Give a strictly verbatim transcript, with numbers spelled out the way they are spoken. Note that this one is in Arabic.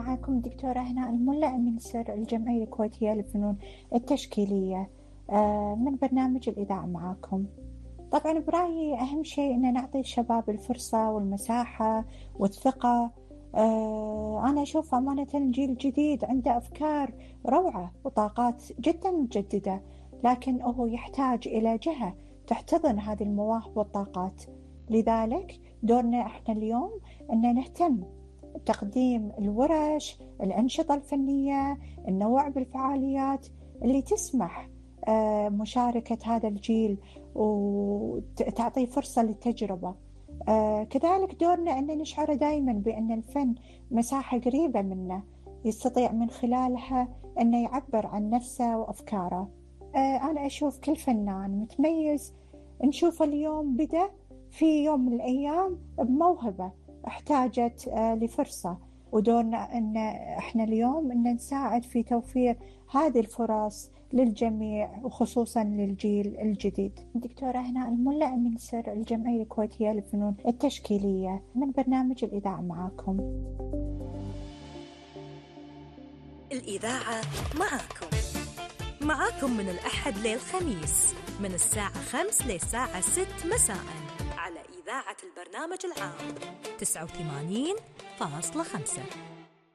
معكم دكتورة هناء الملا من سر الجمعية الكويتية للفنون التشكيلية آه، من برنامج الإذاعة معاكم. طبعا برأيي أهم شيء أن نعطي الشباب الفرصة والمساحة والثقة. آه، أنا أشوف أمانة الجيل الجديد عنده أفكار روعة وطاقات جدا متجددة، لكن هو يحتاج إلى جهة تحتضن هذه المواهب والطاقات. لذلك دورنا إحنا اليوم أن نهتم تقديم الورش، الأنشطة الفنية، النوع بالفعاليات اللي تسمح آه، مشاركة هذا الجيل وتعطيه فرصة للتجربة. آه، كذلك دورنا أن نشعر دائما بأن الفن مساحة قريبة منا، يستطيع من خلالها أن يعبر عن نفسه وأفكاره. آه، أنا أشوف كل فنان متميز نشوف اليوم بدأ في يوم من الأيام بموهبة احتاجت آه، لفرصة، ودورنا أن إحنا اليوم أن نساعد في توفير هذه الفرص للجميع وخصوصا للجيل الجديد. دكتورة هناء الملا من سر الجمعية الكويتية للفنون التشكيلية من برنامج الإذاعة معاكم. الإذاعة معاكم معاكم من الأحد للخميس من الساعة خمس للساعة ست مساء على إذاعة البرنامج العام تسعة وثمانين فاصلة خمسة.